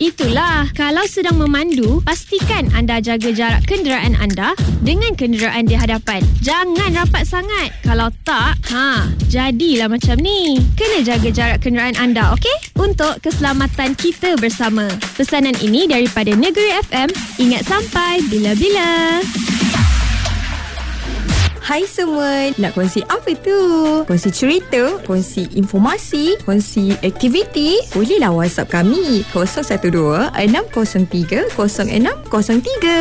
Itulah, kalau sedang memandu, pastikan anda jaga jarak kenderaan anda dengan kenderaan di hadapan. Jangan rapat sangat. Kalau tak, jadilah macam ni. Kena jaga jarak kenderaan anda, okey? Untuk keselamatan kita bersama. Pesanan ini daripada Negeri FM. Ingat sampai bila-bila. Hai semua, nak kongsi apa tu? Kongsi cerita, kongsi informasi, kongsi aktiviti? Bolehlah WhatsApp kami 012 603 0603.